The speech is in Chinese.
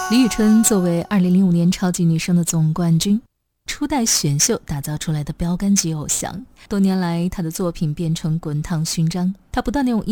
李宇春作为2005年超级女声的总冠军，初代选秀打造出来的标杆级偶像，多年来她的作品变成滚烫勋章，她不断地用